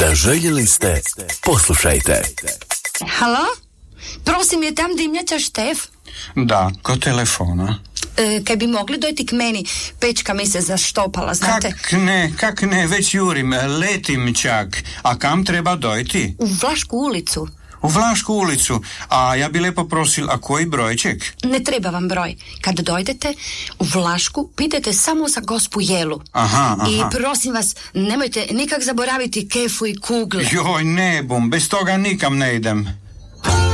Zaželjeli ste poslušajte. Halo? Prosim, je tam dimnjača Štef? Da, kod telefona. Kaj bi mogli dojti k meni? Pečka mi se zaštopala, znate? Kak ne, već jurim, letim čak. A kam treba dojti? U Vlašku ulicu. U Vlašku ulicu. A ja bi lepo prosil, a koji brojček? Ne treba vam broj. Kad dojdete u Vlašku, pitajte samo za gospu Jelu. Aha. I prosim vas, nemojte nikak zaboraviti kefu i kugle. Joj, ne bum, bez toga nikam ne idem.